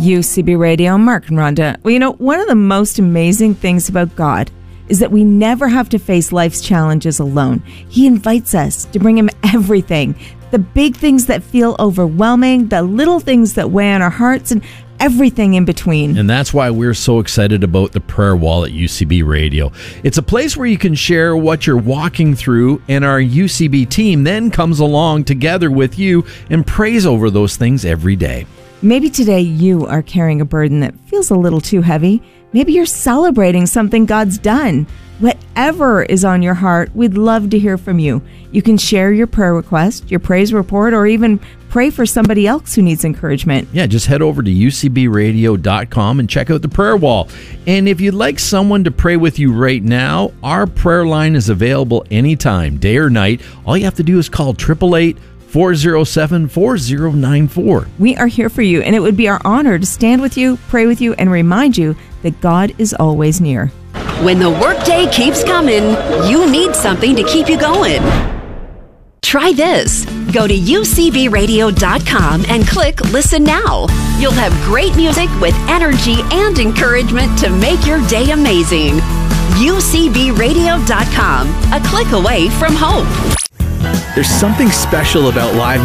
UCB Radio, Mark and Rhonda. Well, you know, one of the most amazing things about God is that we never have to face life's challenges alone. He invites us to bring him everything. The big things that feel overwhelming, the little things that weigh on our hearts, and everything in between. And that's why we're so excited about the prayer wall at UCB Radio. It's a place where you can share what you're walking through, and our UCB team then comes along together with you and prays over those things every day. Maybe today you are carrying a burden that feels a little too heavy. Maybe you're celebrating something God's done. Whatever is on your heart, we'd love to hear from you. You can share your prayer request, your praise report, or even pray for somebody else who needs encouragement. Yeah, just head over to ucbradio.com and check out the prayer wall. And if you'd like someone to pray with you right now, our prayer line is available anytime, day or night. All you have to do is call 888-407-4094. We are here for you, and it would be our honor to stand with you, pray with you, and remind you that God is always near. When the workday keeps coming, you need something to keep you going. Try this. Go to ucbradio.com and click Listen Now. You'll have great music with energy and encouragement to make your day amazing. ucbradio.com, a click away from hope. There's something special about live